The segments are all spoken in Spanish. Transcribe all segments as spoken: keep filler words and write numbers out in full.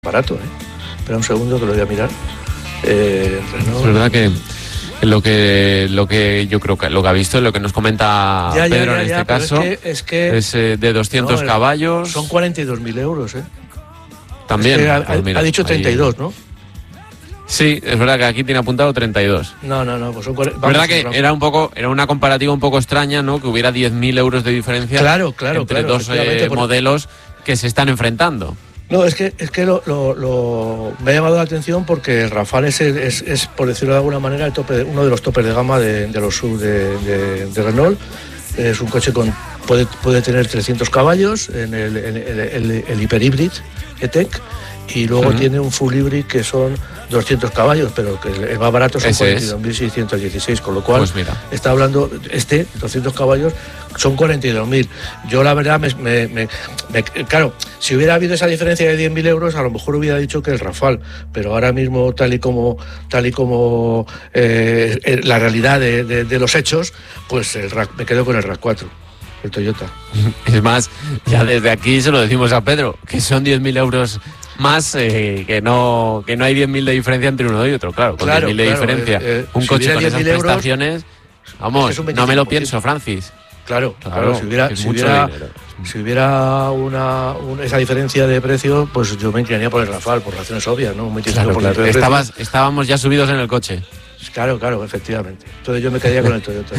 barato, ¿eh? Espera un segundo que lo voy a mirar. Eh, Renault... Es verdad que lo que lo que yo creo que lo que ha visto, lo que nos comenta ya, ya, Pedro ya, en ya, este caso, es, que, es, que, es eh, de doscientos no, caballos. Son cuarenta y dos mil euros, ¿eh? También. Es que ha, pues mira, ha dicho treinta y dos, ahí... ¿no? Sí, es verdad que aquí tiene apuntado treinta y dos. No, no, no, pues son cuarenta. Es verdad que era un poco, era una comparativa un poco extraña, ¿no? Que hubiera diez mil euros de diferencia claro, claro, entre claro, dos eh, modelos que se están enfrentando. No, es que, es que lo, lo, lo, me ha llamado la atención porque el Rafale es, es, es, por decirlo de alguna manera, el tope de, uno de los topes de gama de, de los sub de, de, de Renault. Es un coche con puede, puede tener trescientos caballos en el, en el, el, el Hyper-Hybrid E-Tech, y luego uh-huh. tiene un Full Hybrid que son doscientos caballos, pero que el más barato son cuarenta y dos mil seiscientos dieciséis, con lo cual pues mira. está hablando, este, doscientos caballos, son cuarenta y dos mil. Yo la verdad, me, me, me, me, claro, si hubiera habido esa diferencia de diez mil euros, a lo mejor hubiera dicho que el Rafale, pero ahora mismo, tal y como tal y como eh, la realidad de, de, de los hechos, pues el, me quedo con el RAV cuatro, el Toyota. Es más, ya desde aquí se lo decimos a Pedro, que son diez mil euros más, eh, que no que no hay diez mil de diferencia entre uno y otro, claro, con claro, diez mil de claro, diferencia, eh, eh, un si coche con esas euros, prestaciones, vamos, es no me lo pienso, Francis. Claro, claro, claro, si hubiera, si hubiera, si hubiera una, una, esa diferencia de precio, pues yo me inclinaría por el Rafale, por razones obvias, ¿no? Muy claro, por claro. Estabas, estábamos ya subidos en el coche. Claro, claro, efectivamente. Entonces yo me quedaría con el Toyota.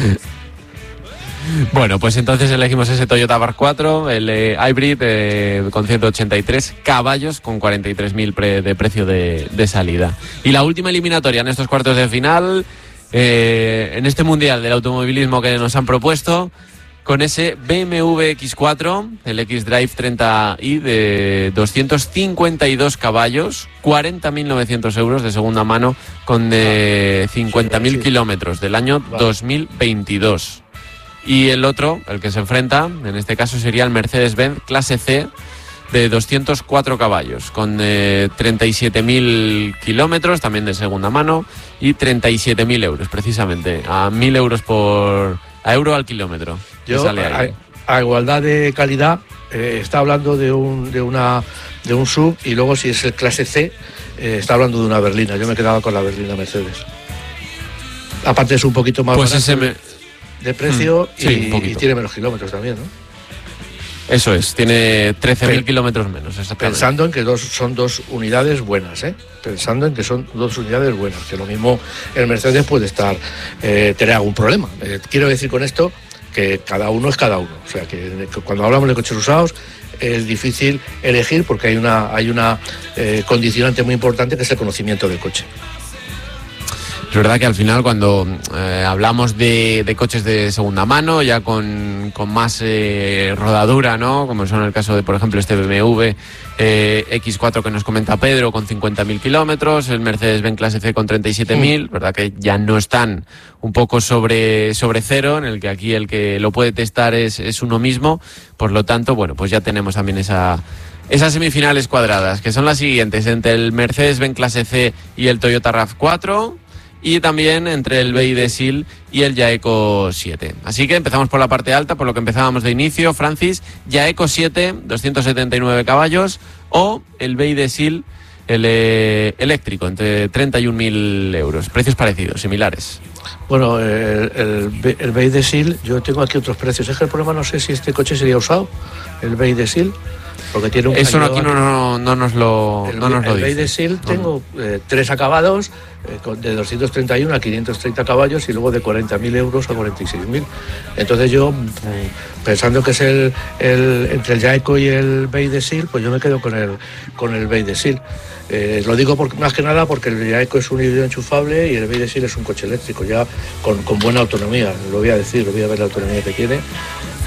Bueno, pues entonces elegimos ese Toyota RAV cuatro, el eh, Hybrid eh, con ciento ochenta y tres caballos, con cuarenta y tres mil pre de precio de, de salida. Y la última eliminatoria en estos cuartos de final, eh, en este Mundial del Automovilismo que nos han propuesto, con ese B M W X cuatro, el X-Drive treinta i de doscientos cincuenta y dos caballos, cuarenta mil novecientos euros de segunda mano, con eh, cincuenta mil kilómetros del año dos mil veintidós. Y el otro, el que se enfrenta, en este caso sería el Mercedes-Benz Clase C de doscientos cuatro caballos, con eh, treinta y siete mil kilómetros, también de segunda mano, y treinta y siete mil euros, precisamente, a mil euros por... a euro al kilómetro. Yo, sale ahí. A, a igualdad de calidad, eh, está hablando de un, de, una, de un sub, y luego si es el Clase C, eh, está hablando de una berlina. Yo me quedaba con la berlina Mercedes. Aparte es un poquito más pues barato ese me... de precio, mm, sí, y, y tiene menos kilómetros también, ¿no? Eso es, tiene trece mil kilómetros menos, exactamente. Pensando en que dos, son dos unidades buenas, ¿eh? Pensando en que son dos unidades buenas, que lo mismo el Mercedes puede estar, eh, tener algún problema. Eh, quiero decir con esto que cada uno es cada uno. O sea, que, que cuando hablamos de coches usados es difícil elegir porque hay una, hay una eh, condicionante muy importante, que es el conocimiento del coche. Es verdad que al final cuando eh, hablamos de, de coches de segunda mano, ya con, con más eh, rodadura, ¿no? Como son el caso de, por ejemplo, este B M W eh, X cuatro que nos comenta Pedro, con cincuenta mil kilómetros, el Mercedes-Benz Clase C con treinta y siete mil, verdad que ya no están un poco sobre, sobre cero, en el que aquí el que lo puede testar es, es uno mismo. Por lo tanto, bueno, pues ya tenemos también esa... esas semifinales cuadradas, que son las siguientes, entre el Mercedes-Benz Clase C y el Toyota RAV cuatro, y también entre el B Y D Seal y el Jaeco siete. Así que empezamos por la parte alta, por lo que empezábamos de inicio, Francis. Jaeco siete, doscientos setenta y nueve caballos, o el B Y D Seal, el eh, eléctrico, entre treinta y un mil euros. Precios parecidos, similares. Bueno, el, el, el B Y D Seal, yo tengo aquí otros precios. Es que el problema, no sé si este coche sería usado, el B Y D Seal. Porque tiene un Eso no, aquí no, no, no nos lo, el, no nos lo el dice. El B Y D Seal tengo eh, tres acabados, eh, de doscientos treinta y uno a quinientos treinta caballos, y luego de cuarenta mil euros a cuarenta y seis mil. Entonces yo, pensando que es el, el entre el Jaeco y el B Y D Seal, pues yo me quedo con el, con el B Y D Seal. Eh, lo digo por, más que nada porque el Jaeco es un híbrido enchufable y el B Y D Seal es un coche eléctrico, ya con, con buena autonomía. Lo voy a decir, lo voy a ver la autonomía que tiene. Eh,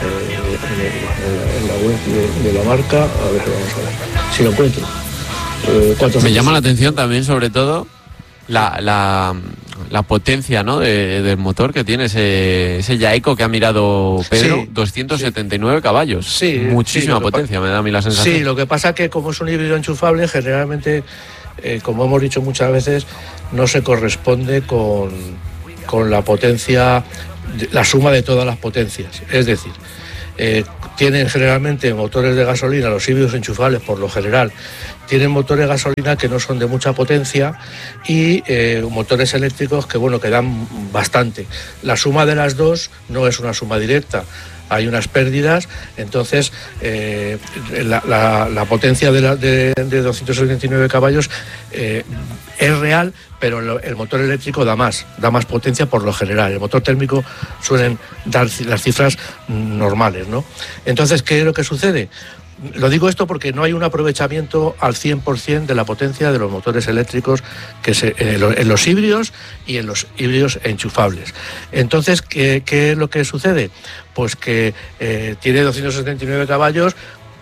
en, en la web de, de la marca, a ver, vamos a ver si lo encuentro. Eh, Me llama la atención también, sobre todo, la, la, la potencia, ¿no? de, del motor que tiene ese, ese Jaeco que ha mirado Pedro, sí, doscientos setenta y nueve sí. caballos. Sí, muchísima sí, potencia, me da a mí la sensación. Sí, lo que pasa que como es un híbrido enchufable, generalmente, eh, como hemos dicho muchas veces, no se corresponde con, con la potencia, la suma de todas las potencias. Es decir, eh, tienen generalmente motores de gasolina, los híbridos enchufables por lo general tienen motores gasolina que no son de mucha potencia y eh, motores eléctricos que, bueno, que dan bastante. La suma de las dos no es una suma directa. Hay unas pérdidas, entonces eh, la, la, la potencia de, la, de, de doscientos setenta y nueve caballos eh, es real, pero el, el motor eléctrico da más, da más potencia por lo general. El motor térmico suelen dar las cifras normales, ¿no? Entonces, ¿qué es lo que sucede? Lo digo esto porque no hay un aprovechamiento al cien por ciento de la potencia de los motores eléctricos que se, en los híbridos y en los híbridos enchufables. Entonces, ¿qué, qué es lo que sucede? Pues que eh, tiene doscientos setenta y nueve caballos.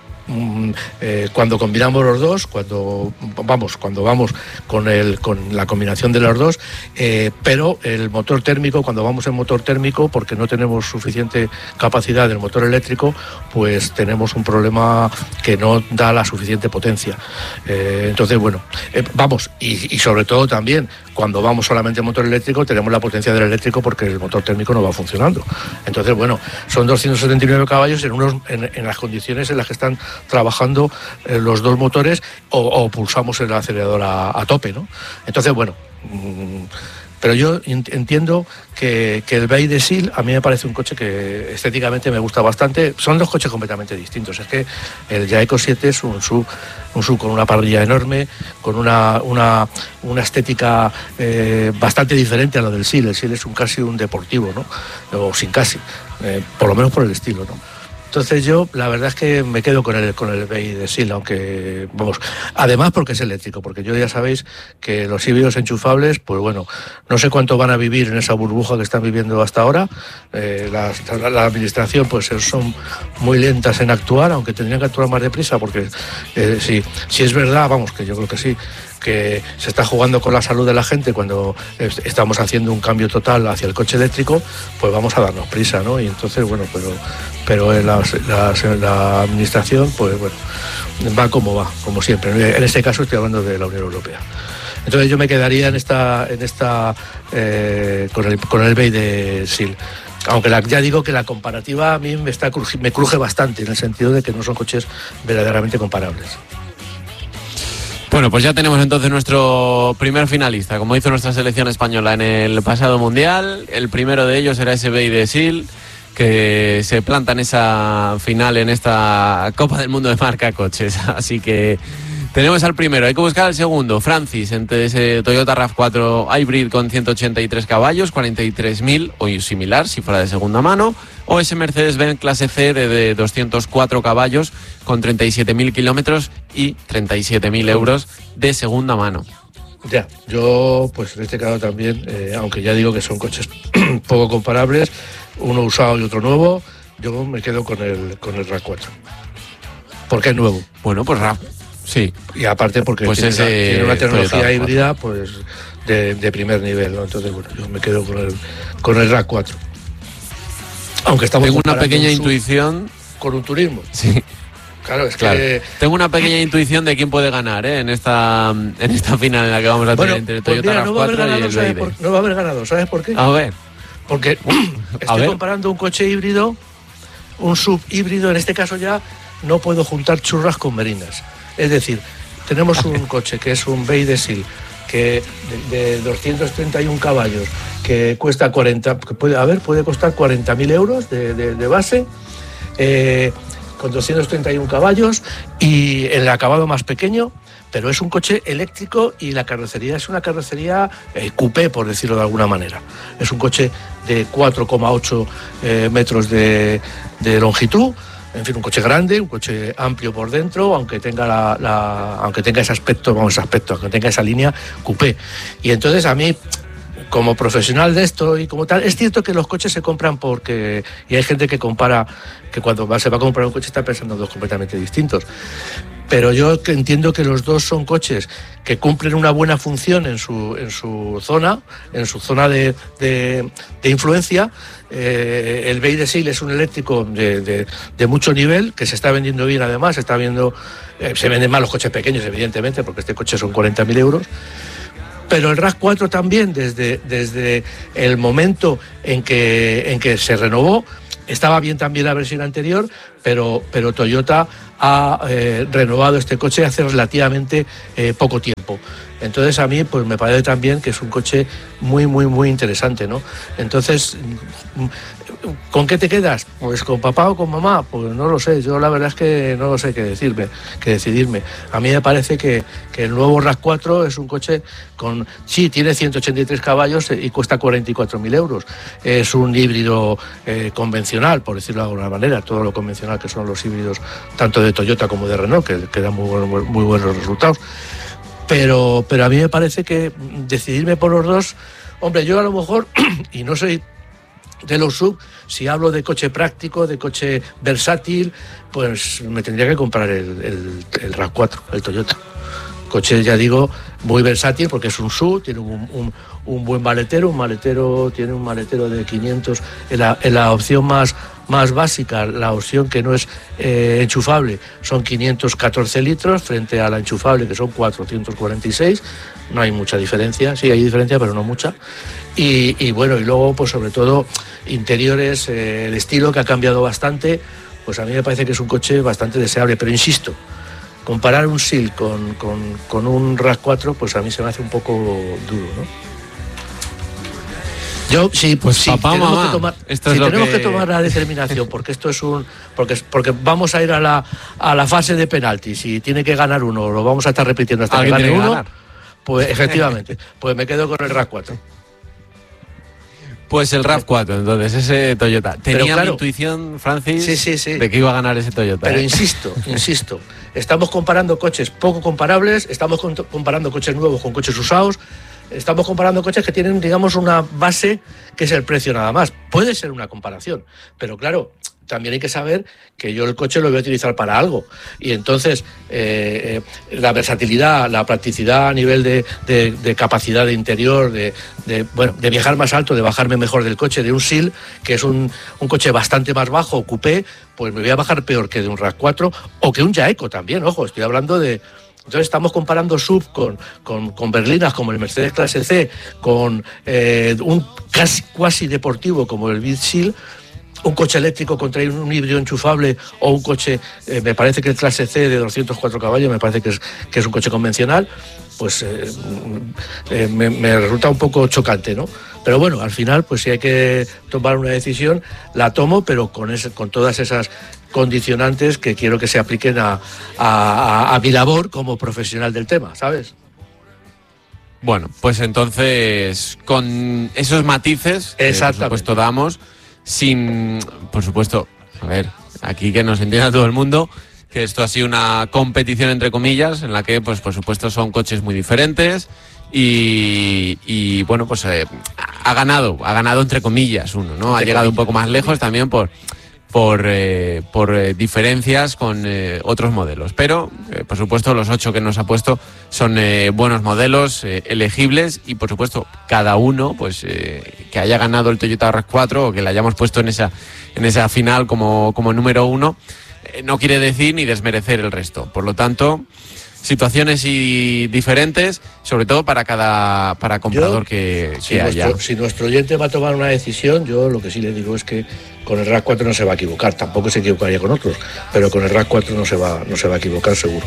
Eh, cuando combinamos los dos, cuando vamos, cuando vamos con el con la combinación de los dos, eh, pero el motor térmico, cuando vamos en motor térmico, porque no tenemos suficiente capacidad del motor eléctrico, pues tenemos un problema que no da la suficiente potencia. Eh, entonces, bueno, eh, vamos, y, y sobre todo también, cuando vamos solamente en motor eléctrico, tenemos la potencia del eléctrico porque el motor térmico no va funcionando. Entonces, bueno, son doscientos setenta y nueve caballos en, unos, en, en las condiciones en las que están trabajando eh, los dos motores o, o pulsamos el acelerador a, a tope, ¿no? Entonces, bueno, mmm, pero yo entiendo que, que el Bay de Sil a mí me parece un coche que estéticamente me gusta bastante. Son dos coches completamente distintos. Es que el Jaeco siete es un sub, un sub con una parrilla enorme, con una, una, una estética eh, bastante diferente a la del Sil. El Sil es un casi un deportivo, ¿no? O sin casi, eh, por lo menos por el estilo, ¿no? Entonces yo, la verdad es que me quedo con el con el Bay de Sil, aunque, vamos, además porque es eléctrico, porque yo ya sabéis que los híbridos enchufables, pues bueno, no sé cuánto van a vivir en esa burbuja que están viviendo hasta ahora. Eh, la, la, la administración, pues son muy lentas en actuar, aunque tendrían que actuar más deprisa, porque eh, si, si es verdad, vamos, que yo creo que sí, que se está jugando con la salud de la gente cuando estamos haciendo un cambio total hacia el coche eléctrico, pues vamos a darnos prisa, ¿no? Y entonces, bueno, pero, pero en, las, las, en la administración, pues bueno, va como va, como siempre. En este caso estoy hablando de la Unión Europea. Entonces yo me quedaría en esta, en esta eh, con el con el Bay de Sil. Aunque la, ya digo que la comparativa a mí me, está, me cruje bastante, en el sentido de que no son coches verdaderamente comparables. Bueno, pues ya tenemos entonces nuestro primer finalista, como hizo nuestra selección española en el pasado Mundial. El primero de ellos era ese Bay de Sil, que se planta en esa final, en esta Copa del Mundo de marca coches. Así que tenemos al primero, hay que buscar al segundo, Francis, entre ese Toyota RAV cuatro Hybrid con ciento ochenta y tres caballos, cuarenta y tres mil, o similar si fuera de segunda mano, o ese Mercedes-Benz clase C de, de doscientos cuatro caballos con treinta y siete mil kilómetros y treinta y siete mil euros de segunda mano. Ya, yo pues en este caso también, eh, aunque ya digo que son coches poco comparables, uno usado y otro nuevo, yo me quedo con el con el RAV cuatro, porque es nuevo. Bueno, pues RAV, sí. Y aparte porque pues tiene, ese una, tiene una tecnología Toyota híbrida pues de, de primer nivel, ¿no? Entonces, bueno, yo me quedo con el con el RAV cuatro. Aunque estamos Tengo una pequeña un intuición con un turismo. Sí. Claro, es claro. que tengo una pequeña intuición de quién puede ganar, ¿eh? en esta en esta final en la que vamos a tener bueno, entre el Toyota pues RAV cuatro no y el Bay. No va a haber ganado, ¿sabes por qué? A ver. Porque estoy ver. comparando un coche híbrido, un sub híbrido, en este caso ya no puedo juntar churras con merinas. Es decir, tenemos un coche que es un Bay de Sil, que de, de doscientos treinta y uno caballos, que cuesta cuarenta, que puede, a ver, puede costar cuarenta mil euros de, de, de base, eh, con doscientos treinta y uno caballos y el acabado más pequeño, pero es un coche eléctrico y la carrocería es una carrocería eh, coupé, por decirlo de alguna manera. Es un coche de cuatro coma ocho eh, metros de, de longitud, en fin, un coche grande, un coche amplio por dentro, aunque tenga la, la aunque tenga ese aspecto, vamos, ese aspecto, aunque tenga esa línea coupé. Y entonces a mí, como profesional de esto y como tal, es cierto que los coches se compran porque, y hay gente que compara, que cuando se va a comprar un coche está pensando en dos completamente distintos. Pero yo entiendo que los dos son coches que cumplen una buena función en su, en su zona, en su zona de, de, de influencia. Eh, el Bay de Sil es un eléctrico de, de, de mucho nivel, que se está vendiendo bien además, se está viendo, eh, se venden más los coches pequeños, evidentemente, porque este coche son cuarenta mil euros. Pero el RAV cuatro también, desde, desde el momento en que, en que se renovó, estaba bien también la versión anterior, pero, pero Toyota ha eh, renovado este coche hace relativamente eh, poco tiempo. Entonces a mí pues me parece también que es un coche muy, muy, muy interesante, ¿no? Entonces, ¿con qué te quedas? Pues con papá o con mamá, pues no lo sé, yo la verdad es que no lo sé qué decirme, qué decidirme. A mí me parece que, que el nuevo RAV cuatro es un coche con, sí, tiene ciento ochenta y tres caballos y cuesta cuarenta y cuatro mil euros. Es un híbrido eh, convencional, por decirlo de alguna manera, todo lo convencional que son los híbridos, tanto de Toyota como de Renault, que, que dan muy, buen, muy buenos resultados. Pero, pero a mí me parece que decidirme por los dos, hombre, yo a lo mejor, y no soy de los sub, si hablo de coche práctico, de coche versátil, pues me tendría que comprar el, el, el RAV cuatro, el Toyota. Coche, ya digo, muy versátil porque es un S U V, tiene un, un, un buen maletero, un maletero, tiene un maletero de quinientos, en la, en la opción más, más básica, la opción que no es eh, enchufable, son quinientos catorce litros frente a la enchufable que son cuatrocientos cuarenta y seis, no hay mucha diferencia, sí hay diferencia pero no mucha. Y, y bueno, y luego pues sobre todo interiores, eh, el estilo que ha cambiado bastante, pues a mí me parece que es un coche bastante deseable, pero insisto, comparar un S I L con, con, con un RAV cuatro, pues a mí se me hace un poco duro, ¿no? Yo, sí, pues sí, papá, tenemos, mamá, que tomar, esto sí, es lo tenemos que... que tomar la determinación, porque esto es un, porque, porque vamos a ir a la, a la fase de penaltis y tiene que ganar uno, lo vamos a estar repitiendo hasta que gane uno, ganar? Pues efectivamente, pues me quedo con el RAV cuatro. Pues el RAV cuatro, entonces, ese Toyota. Tenía claro, mi intuición, Francis, sí, sí, sí. de que iba a ganar ese Toyota. Pero ¿eh? insisto, insisto, estamos comparando coches poco comparables, estamos comparando coches nuevos con coches usados, estamos comparando coches que tienen, digamos, una base que es el precio nada más. Puede ser una comparación, pero claro, también hay que saber que yo el coche lo voy a utilizar para algo. Y entonces, eh, eh, la versatilidad, la practicidad a nivel de, de, de capacidad de interior, de, de, bueno, de viajar más alto, de bajarme mejor del coche, de un S I L, que es un, un coche bastante más bajo, coupé, pues me voy a bajar peor que de un RAV cuatro o que un Jaeco también, ojo, estoy hablando de... Entonces estamos comparando S U V con, con, con berlinas como el Mercedes Clase C, con eh, un casi cuasi deportivo como el Beat S I L, un coche eléctrico contra un híbrido enchufable o un coche, eh, me parece que el Clase C de doscientos cuatro caballos, me parece que es, que es un coche convencional, pues eh, eh, me, me resulta un poco chocante, ¿no? Pero bueno, al final, pues si hay que tomar una decisión, la tomo, pero con, ese, con todas esas condicionantes que quiero que se apliquen a, a, a, a mi labor como profesional del tema, ¿sabes? Bueno, pues entonces, con esos matices, que por supuesto damos, sin, por supuesto, a ver, aquí que nos entienda todo el mundo, que esto ha sido una competición entre comillas, en la que, pues por supuesto, son coches muy diferentes y, y bueno, pues eh, ha ganado, ha ganado entre comillas uno, ¿no? Ha llegado un poco más lejos también por... por, eh, por eh, diferencias con eh, otros modelos. Pero, eh, por supuesto, los ocho que nos ha puesto son eh, buenos modelos, eh, elegibles, y, por supuesto, cada uno pues eh, que haya ganado el Toyota RAV cuatro o que le hayamos puesto en esa, en esa final como, como número uno, eh, no quiere decir ni desmerecer el resto. Por lo tanto, situaciones y diferentes, sobre todo para cada para comprador yo, que, que si haya. Nuestro, si nuestro oyente va a tomar una decisión, yo lo que sí le digo es que con el RAV cuatro no se va a equivocar, tampoco se equivocaría con otros, pero con el RAV cuatro no se va, no se va a equivocar seguro.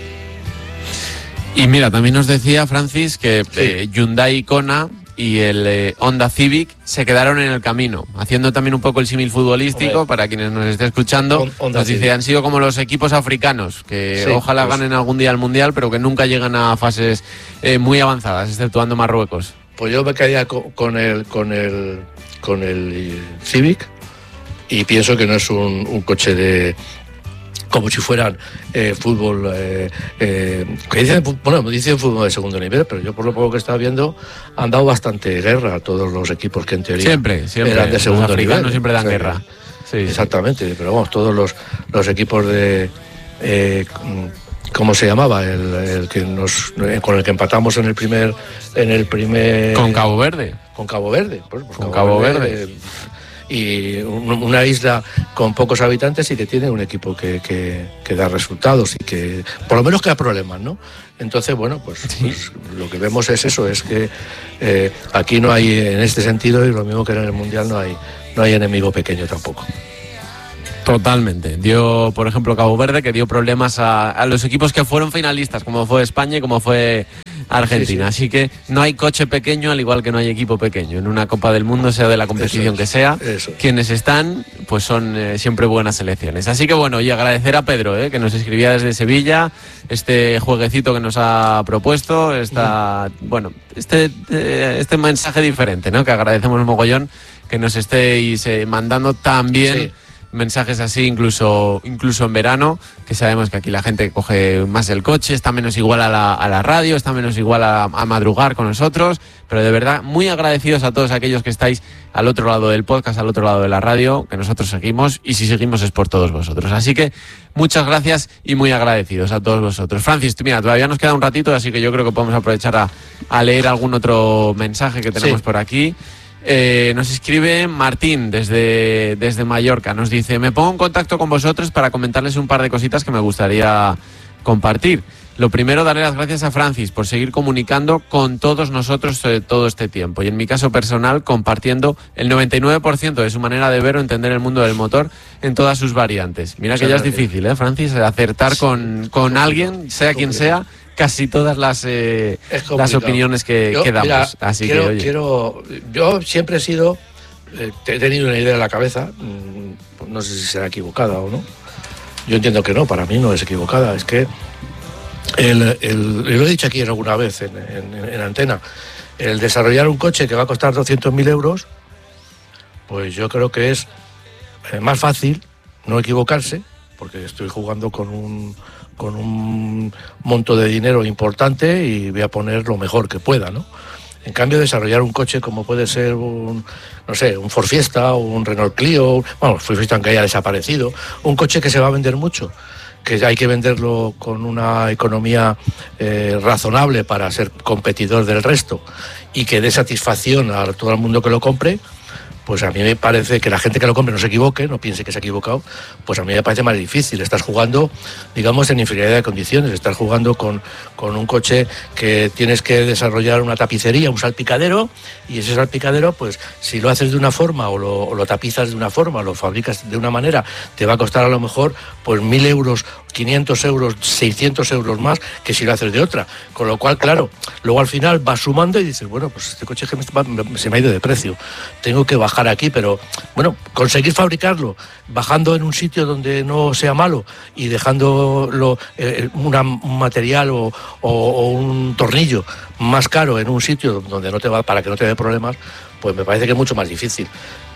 Y mira, también nos decía Francis que sí. eh, Hyundai Kona y el eh, Honda Civic se quedaron en el camino, haciendo también un poco el símil futbolístico. Hombre, para quienes nos estén escuchando, Honda nos dice, Civic. Han sido como los equipos africanos, que sí, ojalá pues, ganen algún día el Mundial, pero que nunca llegan a fases eh, muy avanzadas, exceptuando Marruecos. Pues yo me quedaría con, con, el, con, el, con el Civic, y pienso que no es un, un coche de... como si fueran eh, fútbol, eh, eh, que dicen, bueno, dicen fútbol de segundo nivel, pero yo por lo poco que estaba viendo han dado bastante guerra a todos los equipos que en teoría siempre, siempre eran de segundo los nivel. Siempre dan, o sea, guerra. Sí, exactamente, sí. Pero vamos, todos los, los equipos de... Eh, ¿cómo se llamaba? El, el que nos, con el que empatamos en el primer... en el primer Con Cabo Verde. Con Cabo Verde. Pues, pues con Cabo, Cabo Verde. Verde eh, y una isla con pocos habitantes y que tiene un equipo que, que, que da resultados y que por lo menos que da problemas, ¿no? Entonces, bueno, pues, sí. pues lo que vemos es eso, es que eh, aquí no hay, en este sentido, y lo mismo que en el Mundial, no hay, no hay enemigo pequeño tampoco. Totalmente. Dio, por ejemplo, Cabo Verde, que dio problemas a, a los equipos que fueron finalistas, como fue España y como fue Argentina. Sí, sí. Así que no hay coche pequeño, al igual que no hay equipo pequeño. En una Copa del Mundo, sea de la competición es, que sea, eso. Quienes están, pues son eh, siempre buenas selecciones. Así que bueno, y agradecer a Pedro, eh, que nos escribía desde Sevilla, este jueguecito que nos ha propuesto, esta, mm. bueno, este, eh, este mensaje diferente, ¿no? Que agradecemos un mogollón que nos estéis eh, mandando también. Sí. Mensajes así, incluso incluso en verano, que sabemos que aquí la gente coge más el coche, está menos igual a la, a la radio, está menos igual a, a madrugar con nosotros, pero de verdad muy agradecidos a todos aquellos que estáis al otro lado del podcast, al otro lado de la radio, que nosotros seguimos, y si seguimos es por todos vosotros. Así que muchas gracias y muy agradecidos a todos vosotros. Francis, mira, todavía nos queda un ratito, así que yo creo que podemos aprovechar a, a leer algún otro mensaje que tenemos sí. por aquí. Eh, nos escribe Martín desde, desde Mallorca, nos dice: me pongo en contacto con vosotros para comentarles un par de cositas que me gustaría compartir. Lo primero, darle las gracias a Francis por seguir comunicando con todos nosotros eh, todo este tiempo, y en mi caso personal compartiendo el noventa y nueve por ciento de su manera de ver o entender el mundo del motor en todas sus variantes. Mira que ya es difícil, ¿eh, Francis? Acertar con, con alguien, sea quien sea, casi todas las eh, las opiniones que, yo, que damos. Mira, Así quiero, que, oye. quiero, yo siempre he sido, eh, he tenido una idea en la cabeza, no sé si será equivocada o no. Yo entiendo que no, para mí no es equivocada. Es que, el, el, lo he dicho aquí alguna vez en, en, en antena, el desarrollar un coche que va a costar doscientos mil euros, pues yo creo que es más fácil no equivocarse, porque estoy jugando con un con un monto de dinero importante y voy a poner lo mejor que pueda, ¿no? En cambio, desarrollar un coche como puede ser un, no sé, un Ford Fiesta o un Renault Clio, bueno, Ford Fiesta aunque haya desaparecido, un coche que se va a vender mucho, que hay que venderlo con una economía eh, razonable para ser competidor del resto y que dé satisfacción a todo el mundo que lo compre, pues a mí me parece que la gente que lo compre no se equivoque, no piense que se ha equivocado, pues a mí me parece más difícil. Estás jugando, digamos, en inferioridad de condiciones, estás jugando con, con un coche que tienes que desarrollar una tapicería, un salpicadero, y ese salpicadero, pues si lo haces de una forma o lo, o lo tapizas de una forma, o lo fabricas de una manera, te va a costar a lo mejor pues mil euros, quinientos euros, seiscientos euros más que si lo haces de otra. Con lo cual, claro, luego al final vas sumando y dices, bueno, pues este coche que me, se me ha ido de precio, tengo que bajar aquí, pero bueno, conseguir fabricarlo bajando en un sitio donde no sea malo y dejándolo eh, una, un material o, o, o un tornillo más caro en un sitio donde no te va, para que no te dé problemas, pues me parece que es mucho más difícil.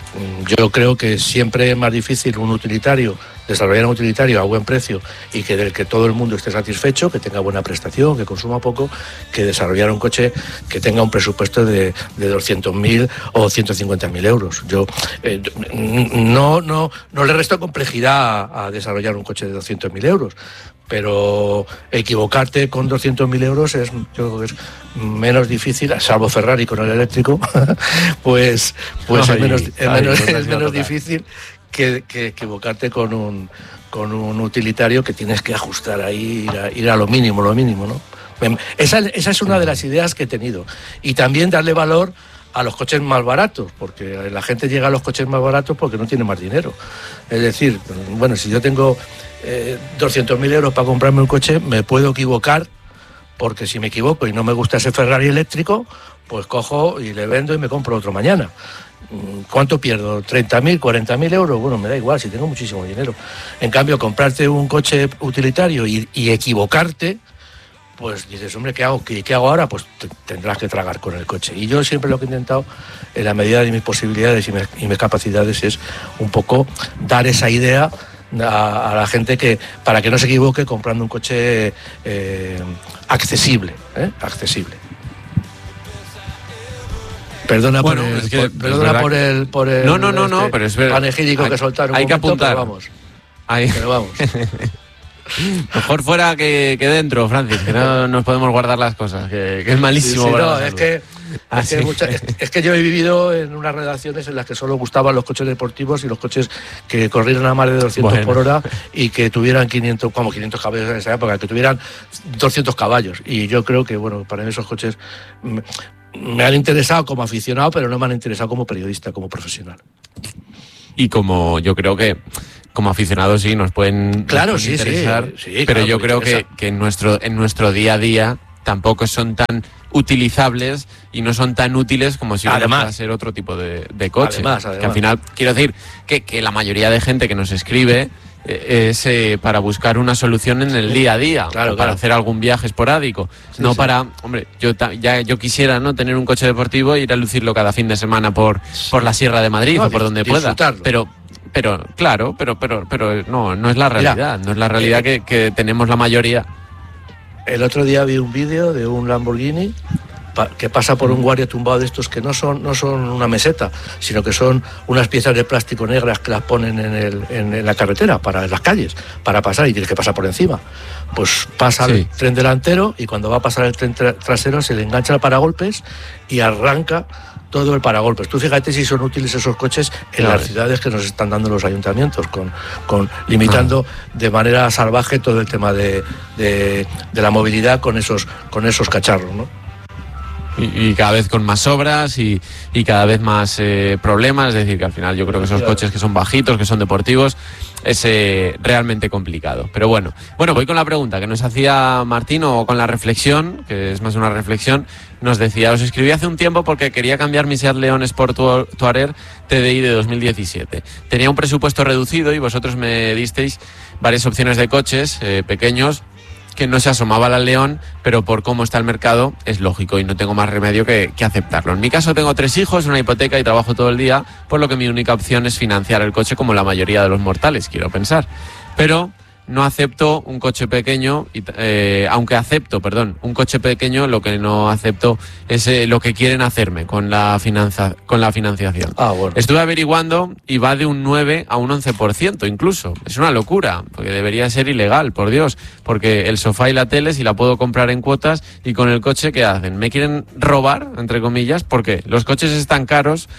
Yo creo que siempre es más difícil un utilitario, desarrollar un utilitario a buen precio y que del que todo el mundo esté satisfecho, que tenga buena prestación, que consuma poco, que desarrollar un coche que tenga un presupuesto de, de doscientos mil o ciento cincuenta mil euros. Yo eh, no, no, no le resto complejidad a, a desarrollar un coche de doscientos mil euros, pero equivocarte con doscientos mil euros es, yo creo que es menos difícil, salvo Ferrari con el eléctrico, pues, pues ay, es menos, ay, menos, es menos difícil que, que equivocarte con un, con un utilitario que tienes que ajustar ahí, ir a, ir a lo mínimo, lo mínimo, ¿no? Esa, esa es una de las ideas que he tenido. Y también darle valor a los coches más baratos, porque la gente llega a los coches más baratos porque no tiene más dinero. Es decir, bueno, si yo tengo eh, doscientos mil euros para comprarme un coche, me puedo equivocar, porque si me equivoco y no me gusta ese Ferrari eléctrico, pues cojo y le vendo y me compro otro mañana. ¿Cuánto pierdo? ¿treinta mil, cuarenta mil euros? Bueno, me da igual, si tengo muchísimo dinero. En cambio, comprarte un coche utilitario y, y equivocarte, pues dices, hombre, ¿qué hago? ¿Qué, qué hago ahora? Pues te, tendrás que tragar con el coche. Y yo siempre lo que he intentado, en la medida de mis posibilidades y, me, y mis capacidades, es un poco dar esa idea a, a la gente que, para que no se equivoque comprando un coche eh, accesible, ¿eh? accesible. Perdona, bueno, por, el, es que por, perdona por, el, por el no, no, no, este no, pero es verdad. Panegírico hay, que soltaron. Hay momento, que apuntar. Pero vamos. Hay... Pero vamos. Mejor fuera que, que dentro, Francis, que no nos podemos guardar las cosas, que, que es malísimo. Sí, sí, para no, es que, ah, es, que sí. mucha, es, es que yo he vivido en unas redacciones en las que solo gustaban los coches deportivos y los coches que corrieran a más de doscientos bueno. por hora y que tuvieran quinientos, como quinientos caballos en esa época, que tuvieran doscientos caballos. Y yo creo que, bueno, para mí esos coches me, me han interesado como aficionado, pero no me han interesado como periodista, como profesional. Y como yo creo que como aficionados sí nos pueden, claro, nos pueden sí, interesar, sí, sí, pero claro, yo creo que, que en nuestro en nuestro día a día tampoco son tan utilizables y no son tan útiles como si fuera a ser otro tipo de, de coche. Además, además. Que al final, quiero decir, que, que la mayoría de gente que nos escribe eh, es eh, para buscar una solución en el día a día, claro, o para claro. hacer algún viaje esporádico. Sí, no sí. para, hombre, yo ta, ya yo quisiera no tener un coche deportivo e ir a lucirlo cada fin de semana por, sí. por la Sierra de Madrid no, o por donde pueda. Pero pero claro, pero pero pero no, no es la realidad, Mira, no es la realidad eh, que, que tenemos la mayoría. El otro día vi un vídeo de un Lamborghini pa que pasa por un guardia tumbado de estos que no son, no son una meseta, sino que son unas piezas de plástico negras que las ponen en, el, en, en la carretera, para en las calles, para pasar, y tienes que pasar por encima. Pues pasa sí. el tren delantero y cuando va a pasar el tren tra trasero se le engancha el paragolpes y arranca todo el paragolpes. Tú fíjate si son útiles esos coches en claro. las ciudades que nos están dando los ayuntamientos, con, con limitando ah. de manera salvaje todo el tema de, de, de la movilidad con esos, con esos cacharros, ¿no? Y, y cada vez con más obras y, y cada vez más eh, problemas, es decir, que al final yo creo que esos coches que son bajitos, que son deportivos, es eh, realmente complicado. Pero bueno, bueno, voy con la pregunta que nos hacía Martín, o con la reflexión, que es más una reflexión. Nos decía: os escribí hace un tiempo porque quería cambiar mi Seat León Sport Touareg T D I de dos mil diecisiete. Tenía un presupuesto reducido y vosotros me disteis varias opciones de coches eh, pequeños que no se asomaba al León, pero por cómo está el mercado es lógico y no tengo más remedio que, que aceptarlo. En mi caso tengo tres hijos, una hipoteca y trabajo todo el día, por lo que mi única opción es financiar el coche como la mayoría de los mortales, quiero pensar. Pero no acepto un coche pequeño, y, eh, aunque acepto, perdón, un coche pequeño, lo que no acepto es eh, lo que quieren hacerme con la, finanza, con la financiación. Ah, bueno. Estuve averiguando y va de un nueve a un once por ciento incluso. Es una locura, porque debería ser ilegal, por Dios, porque el sofá y la tele si la puedo comprar en cuotas, y con el coche, ¿qué hacen? ¿Me quieren robar, entre comillas? Porque los coches están caros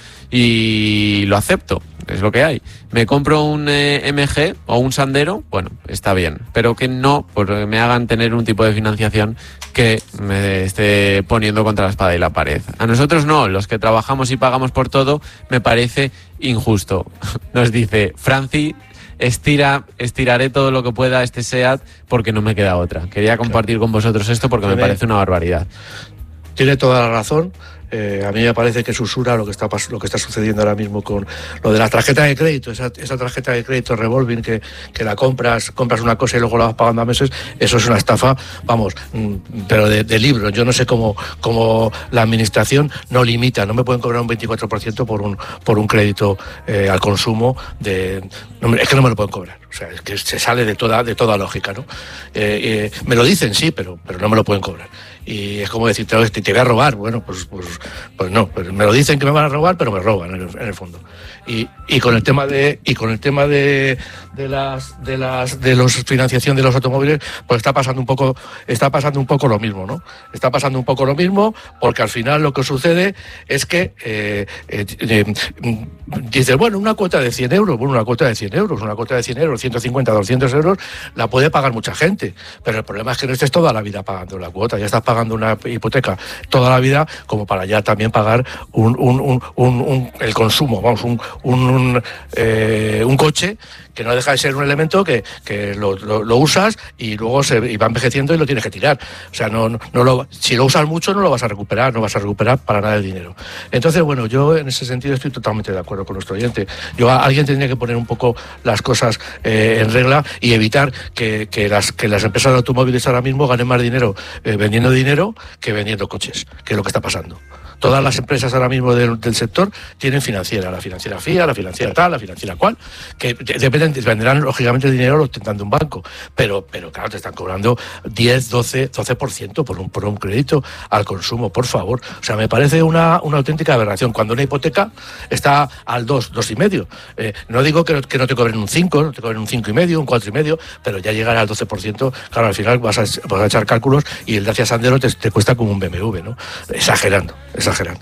y lo acepto, es lo que hay. Me compro un eh, M G o un Sandero, bueno, está bien, pero que no porque me hagan tener un tipo de financiación que me esté poniendo contra la espada y la pared. A nosotros no, los que trabajamos y pagamos por todo, me parece injusto. Nos dice Franci: estira, estiraré todo lo que pueda este SEAT porque no me queda otra. Quería compartir claro. con vosotros esto porque me parece una barbaridad. Tiene toda la razón. Eh, a mí me parece que es usura lo que está lo que está sucediendo ahora mismo con lo de la tarjeta de crédito, esa, esa tarjeta de crédito revolving que, que la compras, compras una cosa y luego la vas pagando a meses. Eso es una estafa, vamos, pero de, de libro. Yo no sé cómo, cómo la administración no limita, no me pueden cobrar un veinticuatro por ciento por un, por un crédito eh, al consumo de, no, es que no me lo pueden cobrar, o sea, es que se sale de toda, de toda lógica, ¿no? Eh, eh, me lo dicen, sí, pero, pero no me lo pueden cobrar. Y es como decir, te, te voy a robar. Bueno, pues, pues, pues no, pues me lo dicen que me van a robar, pero me roban en el, en el fondo. Y, y con el tema de y con el tema de, de las de las de los financiación de los automóviles, pues está pasando un poco está pasando un poco lo mismo, ¿no? Está pasando un poco lo mismo, porque al final lo que sucede es que eh, eh, eh, dices, bueno, una cuota de cien euros, bueno, una cuota de cien euros, una cuota de cien euros, ciento cincuenta, doscientos euros, la puede pagar mucha gente, pero el problema es que no estés toda la vida pagando la cuota, ya estás pagando una hipoteca toda la vida como para ya también pagar un, un, un, un, un el consumo, vamos, un, un, un, eh, un coche que no deja de ser un elemento que, que lo, lo, lo usas y luego se y va envejeciendo y lo tienes que tirar. O sea, no, no, no lo, si lo usas mucho no lo vas a recuperar, no vas a recuperar para nada el dinero. Entonces, bueno, yo en ese sentido estoy totalmente de acuerdo con nuestro oyente. Yo, alguien tendría que poner un poco las cosas eh, en regla y evitar que, que, las, que las empresas de automóviles ahora mismo ganen más dinero eh, vendiendo dinero que vendiendo coches, que es lo que está pasando. Todas las empresas ahora mismo del, del sector tienen financiera, la financiera F I A, la financiera tal, la financiera cual, que dependen, venderán lógicamente el dinero ostentando un banco, pero, pero claro, te están cobrando diez, doce, doce por ciento por un, por un crédito al consumo, por favor. O sea, me parece una, una auténtica aberración, cuando una hipoteca está al dos, dos y medio. Eh, no digo que no, que no te cobren un cinco, no te cobren un cinco y medio, un cuatro y medio, pero ya llegar al doce por ciento, claro, al final vas a, vas a echar cálculos y el Dacia Sandero te, te cuesta como un B M W, ¿no? Exagerando, exagerando. Exagerando.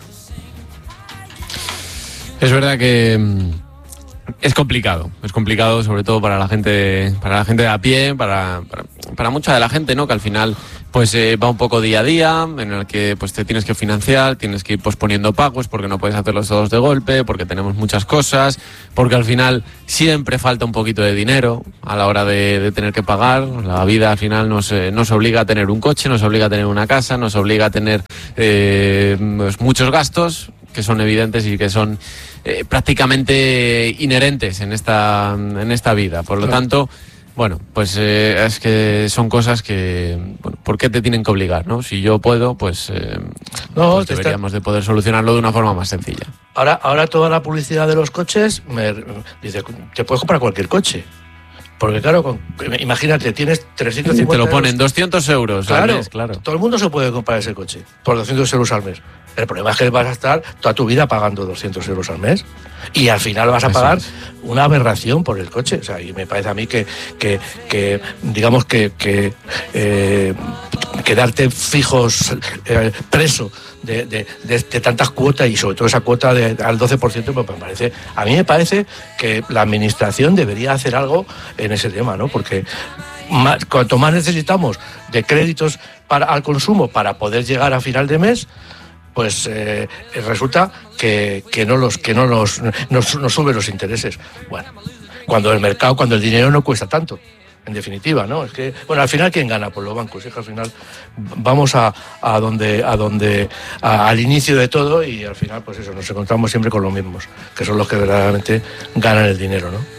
Es verdad que es complicado, es complicado sobre todo para la gente, para la gente de a pie, para, para, para mucha de la gente, ¿no? Que al final pues eh, va un poco día a día, en el que pues te tienes que financiar, tienes que ir posponiendo pagos porque no puedes hacerlos todos de golpe, porque tenemos muchas cosas, porque al final siempre falta un poquito de dinero a la hora de, de tener que pagar. La vida al final nos, eh, nos obliga a tener un coche, nos obliga a tener una casa, nos obliga a tener eh, pues muchos gastos que son evidentes y que son eh, prácticamente inherentes en esta, en esta vida. Por lo tanto, bueno, pues eh, es que son cosas que, bueno, ¿por qué te tienen que obligar, no? Si yo puedo, pues, eh, no, pues deberíamos está... de poder solucionarlo de una forma más sencilla. Ahora, ahora toda la publicidad de los coches me dice, te puedes comprar cualquier coche. Porque claro, con, imagínate, tienes trescientos cincuenta te lo ponen euros. doscientos euros claro, al mes, claro. Todo el mundo se puede comprar ese coche por doscientos euros al mes. El problema es que vas a estar toda tu vida pagando doscientos euros al mes y al final vas a pagar una aberración por el coche. O sea, y me parece a mí que, que, que digamos que, que eh, quedarte fijos, eh, preso de, de, de, de tantas cuotas y sobre todo esa cuota de, al doce por ciento, pues me parece, a mí me parece que la administración debería hacer algo en ese tema, ¿no? Porque más, cuanto más necesitamos de créditos para, al consumo para poder llegar a final de mes, pues eh, resulta que, que no los que no nos, nos, nos suben los intereses. Bueno, cuando el mercado, cuando el dinero no cuesta tanto, en definitiva, ¿no? Es que, bueno, al final ¿quién gana? Pues los bancos. Es que al final vamos a, a donde, a donde, a, al inicio de todo y al final, pues eso, nos encontramos siempre con los mismos, que son los que verdaderamente ganan el dinero, ¿no?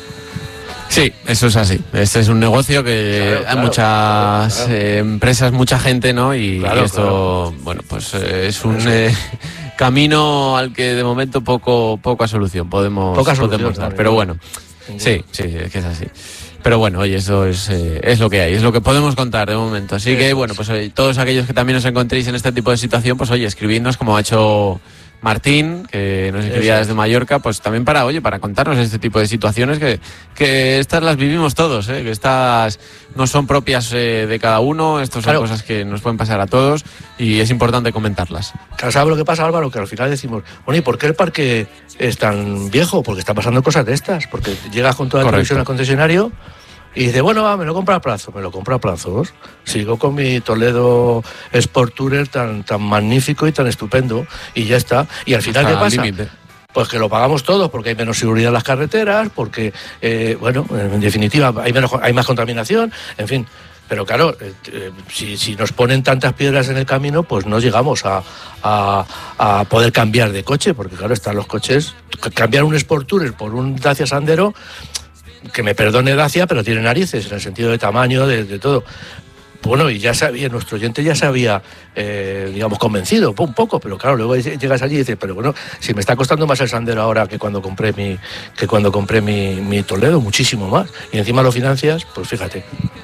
Sí, eso es así. Este es un negocio que claro, hay claro, muchas claro, claro. Eh, empresas, mucha gente, ¿no? Y, claro, y esto, claro. bueno, pues eh, es un eh, camino al que de momento poco poca solución podemos, Poca solución, podemos dar. También, pero bueno, sí, sí, es que es así. Pero bueno, oye, eso es, eh, es lo que hay, es lo que podemos contar de momento. Así que, bueno, pues oye, todos aquellos que también os encontréis en este tipo de situación, pues oye, escribidnos como ha hecho Martín, que nos escribía desde Mallorca, pues también para, oye, para contarnos este tipo de situaciones que, que estas las vivimos todos, ¿eh? Que estas no son propias eh, de cada uno, estas son claro. cosas que nos pueden pasar a todos y es importante comentarlas. Claro, ¿sabes lo que pasa, Álvaro? Que al final decimos, bueno, ¿y por qué el parque es tan viejo? Porque está pasando cosas de estas, porque llegas con toda la televisión al concesionario y dice, bueno, va, me lo compro a plazo, me lo compro a plazos. Sigo con mi Toledo Sport Tourer tan, tan magnífico y tan estupendo y ya está. Y al final, ¿qué pasa? Límite. Pues que lo pagamos todos porque hay menos seguridad en las carreteras, porque, eh, bueno, en definitiva, hay, menos, hay más contaminación, en fin. Pero claro, eh, si, si nos ponen tantas piedras en el camino, pues no llegamos a, a, a poder cambiar de coche, porque claro, están los coches, cambiar un Sport Tourer por un Dacia Sandero, que me perdone Dacia, pero tiene narices, en el sentido de tamaño, de, de todo. Bueno, y ya sabía, nuestro oyente ya se había, eh, digamos, convencido un poco, pero claro, luego llegas allí y dices, pero bueno, si me está costando más el Sandero ahora que cuando compré mi, que cuando compré mi, mi Toledo, muchísimo más. Y encima lo financias, pues fíjate.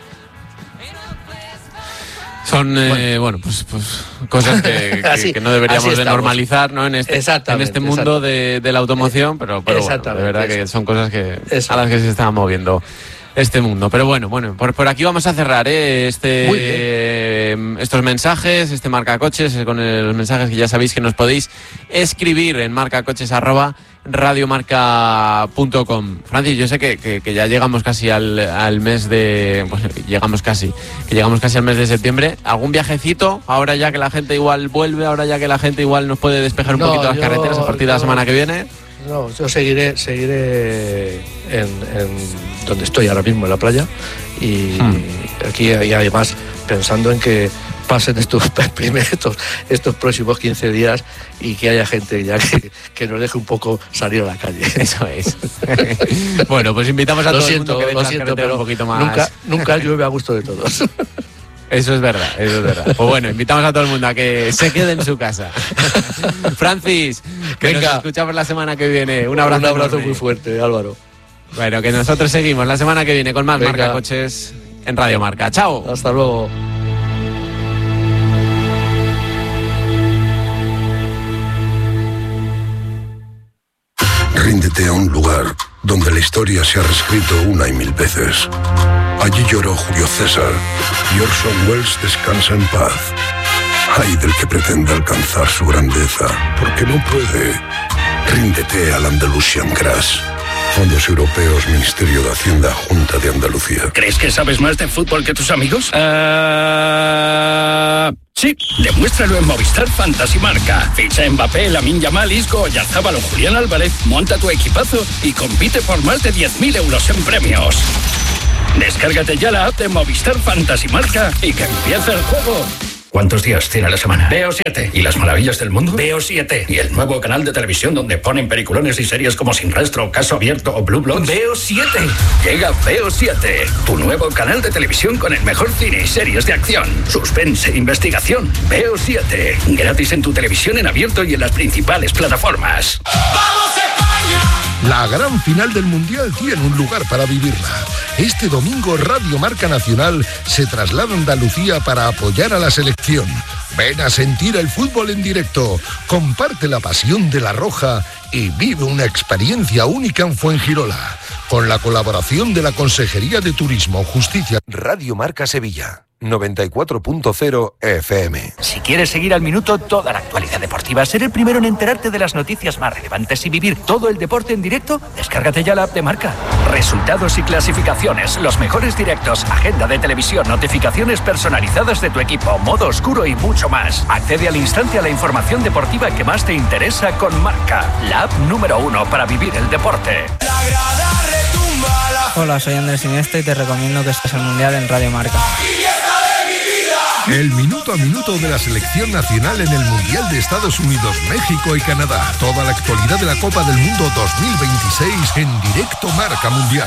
Son, eh, bueno, pues, pues cosas que, que, así, que no deberíamos de normalizar, ¿no? En este, en este mundo de, de la automoción, pero, pero bueno, de verdad que son cosas que a las que se está moviendo este mundo. Pero bueno, bueno, por, por aquí vamos a cerrar ¿eh? este, eh, estos mensajes, este marcacoches, con el, los mensajes que ya sabéis que nos podéis escribir en marcacoches arroba radiomarca punto com. Francis, yo sé que, que, que ya llegamos casi al, al mes de... Pues llegamos casi, que llegamos casi al mes de septiembre. ¿Algún viajecito? Ahora ya que la gente igual vuelve, ahora ya que la gente igual nos puede despejar un no, poquito las yo, carreteras a partir yo, de la semana que viene. No, yo seguiré, seguiré en, en donde estoy ahora mismo, en la playa. Y hmm. aquí y además pensando en que pasen estos, estos, estos próximos quince días y que haya gente ya que, que nos deje un poco salir a la calle. Eso es. Bueno, pues invitamos a lo todo siento, el mundo que lo siento, pero un poquito más. Nunca, nunca llueve a gusto de todos. Eso es verdad, eso es verdad. Pues bueno, invitamos a todo el mundo a que se quede en su casa. Francis, que Venga. Nos escuchamos la semana que viene. Un abrazo, un abrazo muy fuerte, Álvaro. Bueno, que nosotros seguimos la semana que viene con más Venga. Marcacoches en Radio Marca. Chao. Hasta luego. Ríndete a un lugar donde la historia se ha reescrito una y mil veces. Allí lloró Julio César y Orson Welles descansa en paz. Ay del que pretende alcanzar su grandeza, porque no puede. Ríndete al Andalusian Crash. Fondos Europeos, Ministerio de Hacienda, Junta de Andalucía. ¿Crees que sabes más de fútbol que tus amigos? Uh... Sí, demuéstralo en Movistar Fantasy Marca. Ficha Mbappé, Lamine Yamal, Isco, Oyarzabal o Julián Álvarez, monta tu equipazo y compite por más de diez mil euros en premios. Descárgate ya la app de Movistar Fantasy Marca y que empiece el juego. ¿Cuántos días tiene la semana? Veo siete. ¿Y las maravillas del mundo? Veo siete. ¿Y el nuevo canal de televisión donde ponen peliculones y series como Sin Rastro, Caso Abierto o Blue Bloods? Veo siete. Llega Veo siete, tu nuevo canal de televisión con el mejor cine y series de acción, suspense e investigación. Veo siete. Gratis en tu televisión en abierto y en las principales plataformas. ¡Vamos España! La gran final del Mundial tiene un lugar para vivirla. Este domingo Radio Marca Nacional se traslada a Andalucía para apoyar a la selección. Ven a sentir el fútbol en directo, comparte la pasión de la Roja y vive una experiencia única en Fuengirola. Con la colaboración de la Consejería de Turismo, Justicia. Radio Marca Sevilla. noventa y cuatro punto cero F M. Si quieres seguir al minuto toda la actualidad deportiva, ser el primero en enterarte de las noticias más relevantes y vivir todo el deporte en directo, descárgate ya la app de Marca. Resultados y clasificaciones, los mejores directos, agenda de televisión, notificaciones personalizadas de tu equipo, modo oscuro y mucho más. Accede al instante a la información deportiva que más te interesa con Marca, la app número uno para vivir el deporte. Hola, soy Andrés Iniesta y te recomiendo que estés al Mundial en Radio Marca. El minuto a minuto de la selección nacional en el Mundial de Estados Unidos, México y Canadá. Toda la actualidad de la Copa del Mundo dos mil veintiséis en directo Marca Mundial.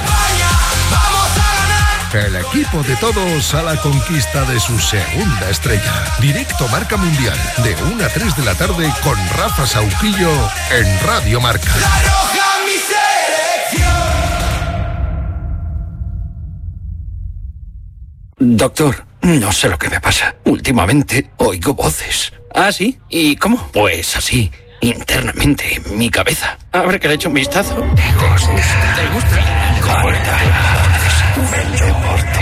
El equipo de todos a la conquista de su segunda estrella. Directo Marca Mundial, de una a tres de la tarde con Rafa Sauquillo en Radio Marca. Doctor, no sé lo que me pasa. Últimamente oigo voces. ¿Ah, sí? ¿Y cómo? Pues así, internamente, en mi cabeza. A ver que le echo un vistazo. ¿Te gusta? ¿Te gusta? Corta. El deporte.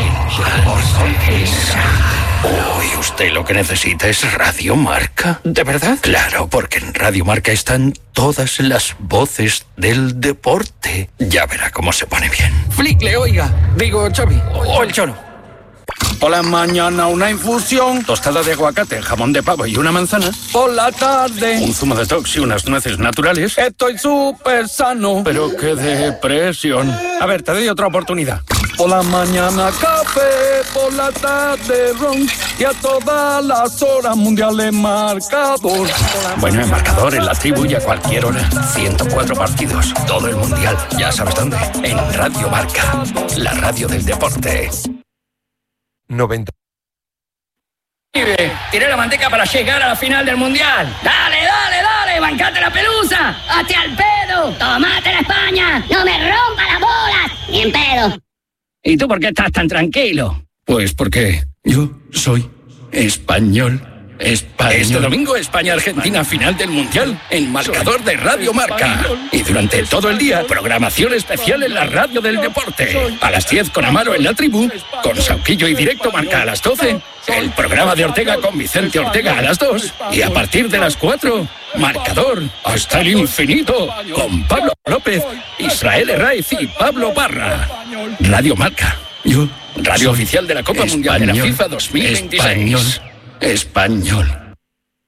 Hoy usted lo que necesita es Radio Marca. ¿De verdad? Claro, porque en Radio Marca están todas las voces del deporte. Ya verá cómo se pone bien. Flickle, oiga. Digo, Xavi. O el Cholo. Por la mañana una infusión, tostada de aguacate, jamón de pavo y una manzana. Por la tarde, un zumo de tox y unas nueces naturales. Estoy súper sano, pero qué depresión. A ver, te doy otra oportunidad. Por la mañana café, por la tarde ron y a todas las horas mundiales marcador. Bueno, en marcador, en la tribu y a cualquier hora. ciento cuatro partidos, todo el mundial. Ya sabes dónde, en Radio Marca, la radio del deporte. noventa. Tiré la manteca para llegar a la final del mundial. Dale, dale, dale, bancate la pelusa. Hazte al pedo. Tomate la España. No me rompa las bolas. Ni en pedo. ¿Y tú por qué estás tan tranquilo? Pues porque yo soy español. Español. Este domingo España-Argentina, final del Mundial, en marcador de Radio Marca. Y durante todo el día, programación especial en la radio del deporte. A las diez con Amaro en la tribu, con Sauquillo y Directo Marca a las doce, el programa de Ortega con Vicente Ortega a las dos, y a partir de las cuatro, marcador hasta el infinito, con Pablo López, Israel Herraiz y Pablo Parra. Radio Marca. Yo, radio oficial de la Copa Mundial de la FIFA dos mil veintiséis. Español. Español.